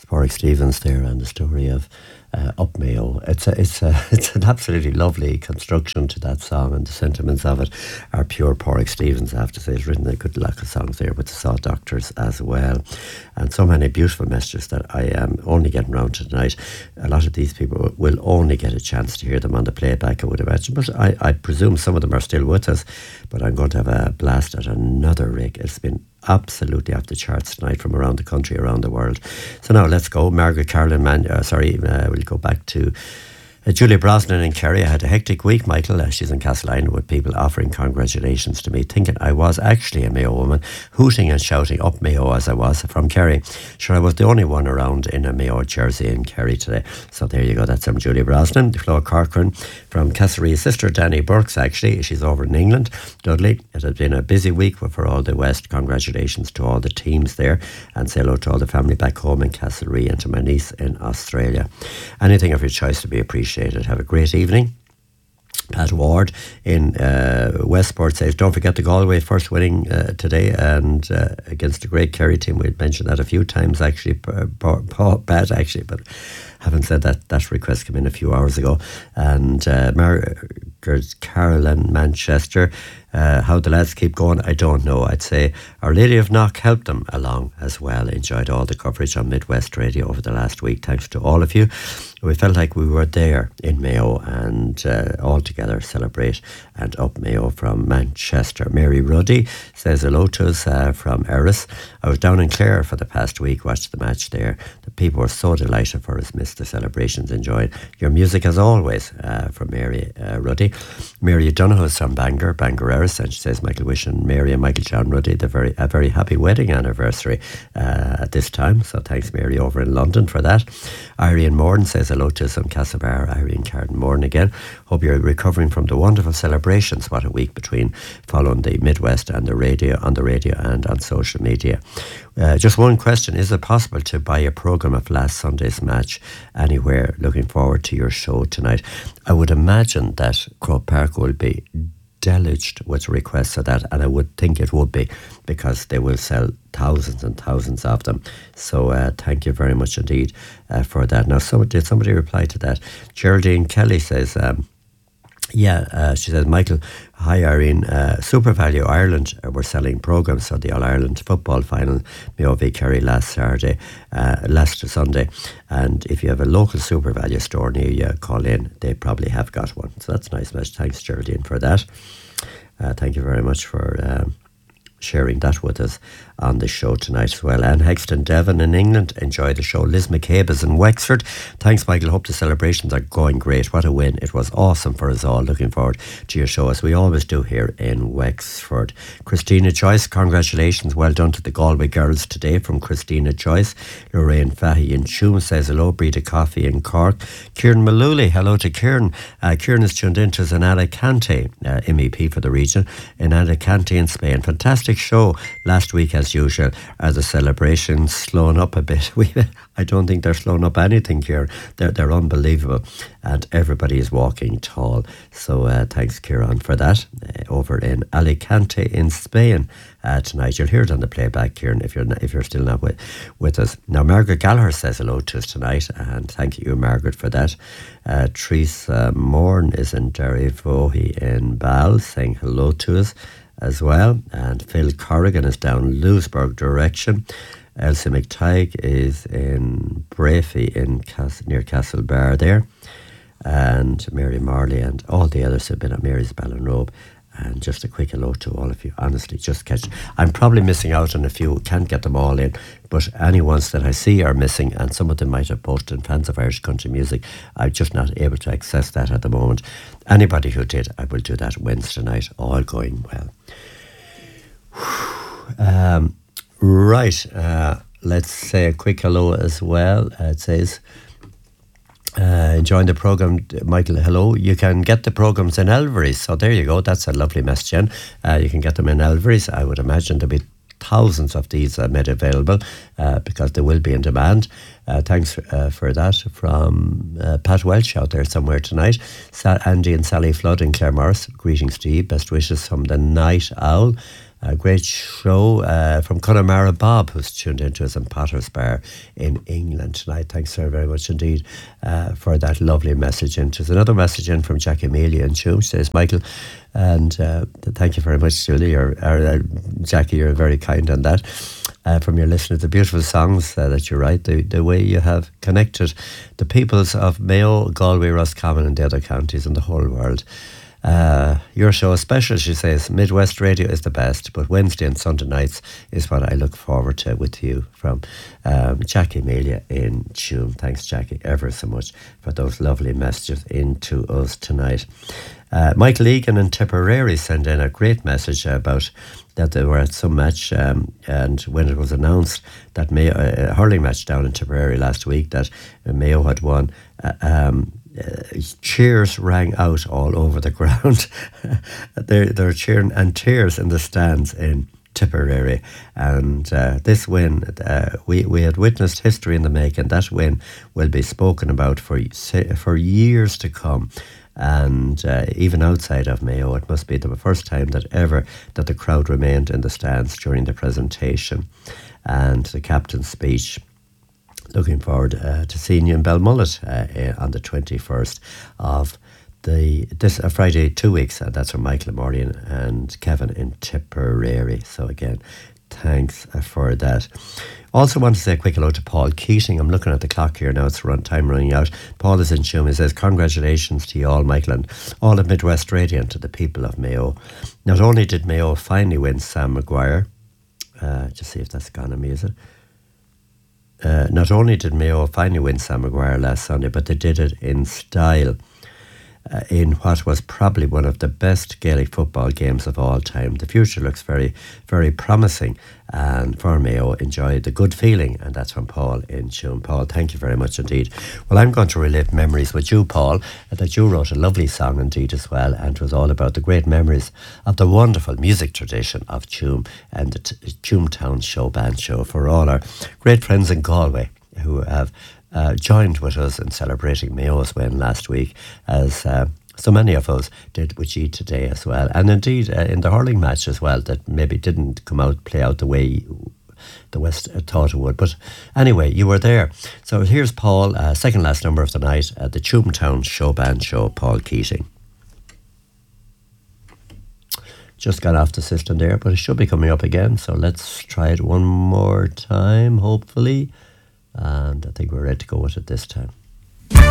Warwick Stevens there, and the story of Up Mayo. It's an absolutely lovely construction to that song, and the sentiments of it are pure Warwick Stevens. I have to say, he's written a good lot of songs there with the Saw Doctors as well, and so many beautiful messages that I am only getting round to tonight. A lot of these people will only get a chance to hear them on the playback, I would imagine, but I presume some of them are still with us. But I'm going to have a blast at another rig. It's been absolutely off the charts tonight from around the country, around the world. So now let's go. Margaret Carolyn we'll go back to Julia Brosnan in Kerry. I had a hectic week, Michael. She's in Castleisland with people offering congratulations to me, thinking I was actually a Mayo woman, hooting and shouting up Mayo as I was from Kerry. Sure, I was the only one around in a Mayo jersey in Kerry today. So there you go. That's from Julia Brosnan. Flo Corcoran from Castlereagh's sister, Danny Burks, actually. She's over in England. Dudley, it has been a busy week for all the West. Congratulations to all the teams there, and say hello to all the family back home in Castlereagh and to my niece in Australia. Anything of your choice to be appreciated. Have a great evening. Pat Ward in Westport says, don't forget the Galway first winning today, and against a great Kerry team. We'd mentioned that a few times actually, Pat actually, but having said that, that request came in a few hours ago. And Margaret Carolyn Manchester, how the lads keep going, I don't know. I'd say Our Lady of Knock helped them along as well. Enjoyed all the coverage on Midwest Radio over the last week. Thanks to all of you. We felt like we were there in Mayo, and all together celebrate and up Mayo from Manchester. Mary Ruddy says hello to us from Erris. I was down in Clare for the past week, watched the match there. The people were so delighted for us, missed the celebrations, enjoyed your music as always, from Mary Ruddy. Mary Donoghue is from Bangor Erris, and she says, Michael wishing Mary and Michael John Ruddy a very happy wedding anniversary at this time. So thanks, Mary, over in London for that. Irene Moran says hello to us from Castlebar. Irene Carden Moran again. Hope you're recovering from the wonderful celebrations. What a week between following the Midwest and the radio, on the radio and on social media. Just one question. Is it possible to buy a programme of last Sunday's match anywhere? Looking forward to your show tonight. I would imagine that Croke Park will be deluged with requests of that, and I would think it would be, because they will sell thousands and thousands of them. So thank you very much indeed for that. Now, did somebody reply to that? Geraldine Kelly says, she says, Michael, hi Irene, Super Value Ireland were selling programmes for the All-Ireland football final, Mayo v Kerry last Sunday, and if you have a local Super Value store near you, call in, they probably have got one. So that's a nice message. Thanks, Geraldine, for that. Thank you very much for sharing that with us on the show tonight as well. Anne Hexton Devon in England, enjoy the show. Liz McCabe is in Wexford. Thanks, Michael. Hope the celebrations are going great. What a win. It was awesome for us all. Looking forward to your show, as we always do here in Wexford. Christina Joyce, congratulations. Well done to the Galway girls today, from Christina Joyce. Lorraine Fahy in Tuam says hello. Breda Coffee in Cork. Kieran Malooly, hello to Kieran. Kieran is tuned into us in Alicante, MEP for the region, in Alicante in Spain. Fantastic show last week as usual. Are the celebrations slowing up a bit? I don't think they're slowing up anything here. They're unbelievable, and everybody is walking tall. So thanks, Kieran, for that. Over in Alicante in Spain tonight. You'll hear it on the playback, Kieran, if you're still not with us. Now, Margaret Gallagher says hello to us tonight, and thank you, Margaret, for that. Teresa Morn is in Derryvohy in Ball, saying hello to us as well. And Phil Corrigan is down Lewisburg direction. Elsie McTighe is in Brafey near Castlebar there. And Mary Marley and all the others have been at Mary's Ballinrobe. And just a quick hello to all of you. Honestly, I'm probably missing out on a few, can't get them all in, but any ones that I see are missing, and some of them might have posted Fans of Irish Country Music. I'm just not able to access that at the moment. Anybody who did, I will do that Wednesday night, all going well. Right, let's say a quick hello as well. It says, enjoying the programme, Michael, hello. You can get the programmes in Elvery's, so there you go. That's a lovely message, Jen. You can get them in Elvery's. I would imagine there'll be thousands of these made available, because they will be in demand. Thanks for that from Pat Welch out there somewhere tonight. Andy and Sally Flood in Claremorris, greetings to you, best wishes from the Night Owl. A great show from Connemara Bob, who's tuned into us in Potter's Bar in England tonight. Thanks very, very much indeed for that lovely message. And there's another message in from Jackie Amelia in Tuam. She says, Michael, and thank you very much, Julie, or Jackie, you're very kind on that. From your listeners, the beautiful songs that you write, the way you have connected the peoples of Mayo, Galway, Roscommon and the other counties in the whole world. Your show is special, she says. Midwest Radio is the best, but Wednesday and Sunday nights is what I look forward to with you. From Jackie Amelia in Tuam. Thanks, Jackie, ever so much for those lovely messages into us tonight. Michael Egan in Tipperary sent in a great message about that they were at some match, and when it was announced that Mayo, a hurling match down in Tipperary last week, that Mayo had won, cheers rang out all over the ground. They're cheering, and tears in the stands in Tipperary. And this win, we had witnessed history in the making. That win will be spoken about for years to come. And even outside of Mayo, it must be the first time that the crowd remained in the stands during the presentation and the captain's speech. Looking forward to seeing you in Belmullet on the 21st of this Friday, 2 weeks. That's from Michael Morley and Kevin in Tipperary. So again, thanks for that. Also want to say a quick hello to Paul Keating. I'm looking at the clock here now. It's time running out. Paul is in Tuam. He says, congratulations to you all, Michael, and all of Midwest Radio and to the people of Mayo. Not only did Mayo finally win Sam Maguire, just see if that's gone on me, is it? Not only did Mayo finally win Sam Maguire last Sunday, but they did it in style. In what was probably one of the best Gaelic football games of all time. The future looks very, very promising, and for Mayo, enjoy the good feeling. And that's from Paul in Tuam. Paul, thank you very much indeed. Well, I'm going to relive memories with you, Paul, that you wrote a lovely song indeed as well, and it was all about the great memories of the wonderful music tradition of Tuam and the Tuam Town Show Band Show, for all our great friends in Galway who have joined with us in celebrating Mayo's win last week, as so many of us did with you today as well. And indeed, in the hurling match as well, that maybe didn't play out the way the West thought it would. But anyway, you were there. So here's Paul, second last number of the night at the Tuam Town Show Band Show, Paul Keating. Just got off the system there, but it should be coming up again. So let's try it one more time, hopefully. And I think we're ready to go with it this time.